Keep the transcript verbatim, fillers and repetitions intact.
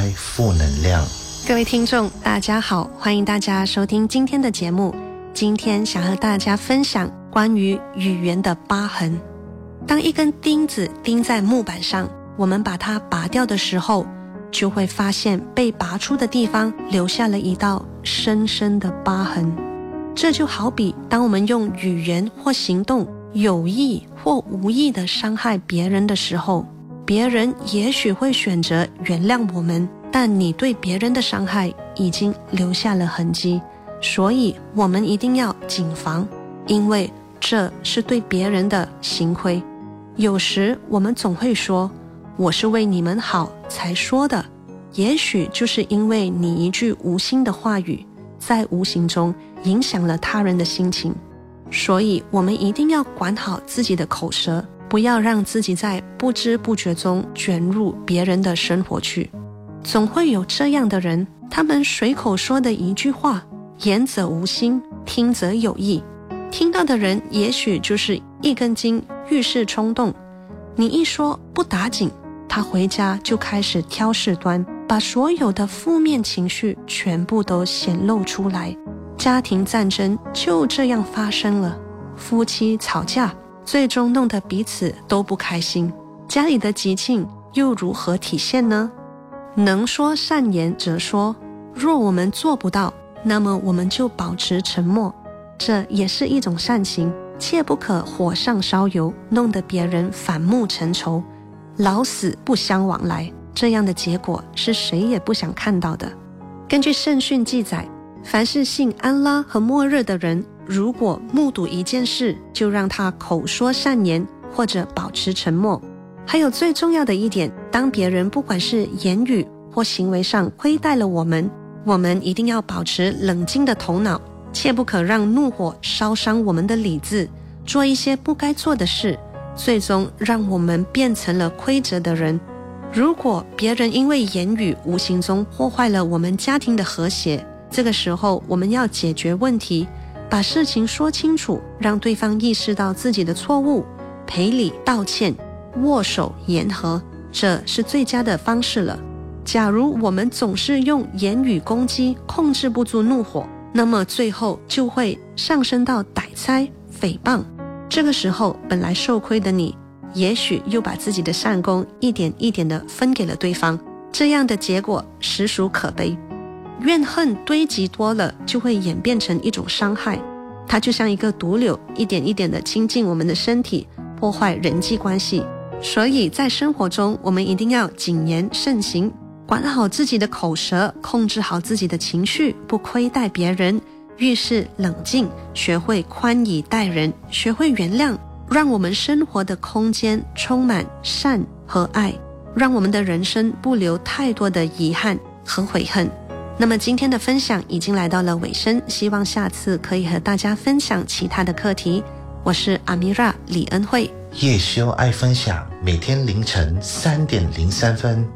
开负能量。 各位听众大家好，欢迎大家收听今天的节目。今天想和大家分享关于语言的疤痕。当一根钉子钉在木板上，我们把它拔掉的时候，就会发现被拔出的地方留下了一道深深的疤痕。这就好比当我们用语言或行动有意或无意地伤害别人的时候，别人也许会选择原谅我们，但你对别人的伤害已经留下了痕迹，所以我们一定要谨防，因为这是对别人的行亏。有时我们总会说，我是为你们好才说的，也许就是因为你一句无心的话语，在无形中影响了他人的心情。所以我们一定要管好自己的口舌，不要让自己在不知不觉中卷入别人的生活去。总会有这样的人，他们随口说的一句话，言则无心，听则有意，听到的人也许就是一根筋，遇事冲动。你一说不打紧，他回家就开始挑事端，把所有的负面情绪全部都显露出来。家庭战争就这样发生了，夫妻吵架，最终弄得彼此都不开心。家里的吉庆又如何体现呢？能说善言则说，若我们做不到，那么我们就保持沉默，这也是一种善行。切不可火上烧油，弄得别人反目成仇，老死不相往来，这样的结果是谁也不想看到的。根据圣训记载，凡是信安拉和末日的人，如果目睹一件事，就让他口说善言，或者保持沉默。还有最重要的一点，当别人不管是言语或行为上亏待了我们，我们一定要保持冷静的头脑，切不可让怒火烧伤我们的理智，做一些不该做的事，最终让我们变成了亏责的人。如果别人因为言语无形中破坏了我们家庭的和谐，这个时候我们要解决问题，把事情说清楚，让对方意识到自己的错误，赔礼道歉，握手言和，这是最佳的方式了。假如我们总是用言语攻击，控制不住怒火，那么最后就会上升到歹猜、诽谤。这个时候本来受亏的你，也许又把自己的善功一点一点地分给了对方，这样的结果实属可悲。怨恨堆积多了，就会演变成一种伤害，它就像一个毒瘤，一点一点地侵进我们的身体，破坏人际关系。所以在生活中，我们一定要谨言慎行，管好自己的口舌，控制好自己的情绪，不亏待别人，遇事冷静，学会宽以待人，学会原谅，让我们生活的空间充满善和爱，让我们的人生不留太多的遗憾和悔恨。那么今天的分享已经来到了尾声，希望下次可以和大家分享其他的课题。我是阿米拉李恩惠， 叶修爱分享，每天凌晨三点零三分。